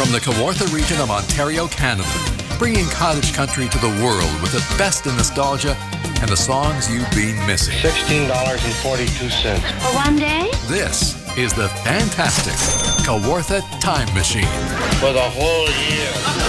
From the Kawartha region of Ontario, Canada, bringing cottage country to the world with the best in nostalgia and the songs you've been missing. $16.42. For one day? This is the fantastic Kawartha Time Machine. For the whole year.